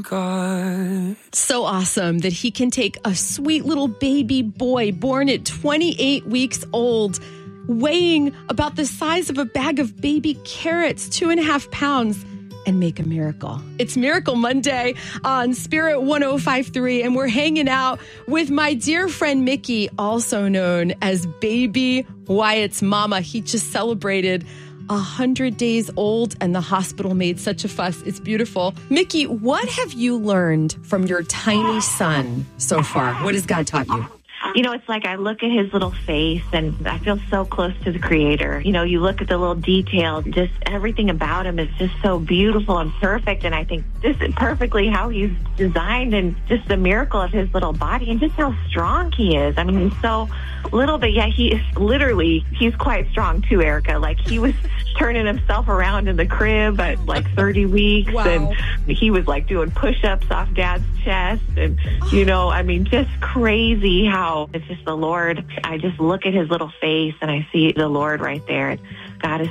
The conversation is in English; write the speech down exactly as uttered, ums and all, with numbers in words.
God. So awesome that he can take a sweet little baby boy born at twenty-eight weeks old, weighing about the size of a bag of baby carrots, two and a half pounds, and make a miracle. It's Miracle Monday on Spirit one oh five point three, and we're hanging out with my dear friend Mickey, also known as Baby Wyatt's mama. He just celebrated one hundred days old, and the hospital made such a fuss. It's beautiful. Mickey, what have you learned from your tiny son so far? What has God taught you? You know, it's like I look at his little face and I feel so close to the Creator. You know, you look at the little detail, just everything about him is just so beautiful and perfect. And I think this is perfectly how he's designed, and just the miracle of his little body and just how strong he is. I mean, he's so little, but yet he is literally, he's quite strong too, Erica. Like, he was turning himself around in the crib at like thirty weeks. Wow. And he was like doing push-ups off Dad's chest. And, you know, I mean, just crazy how it's just the Lord. I just look at his little face and I see the Lord right there. God is